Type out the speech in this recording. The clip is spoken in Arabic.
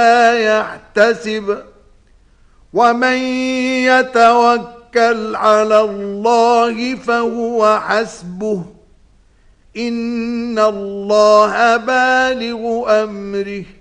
يحتسب ومن يتوكل على الله فهو حسبه إن الله بالغ أمره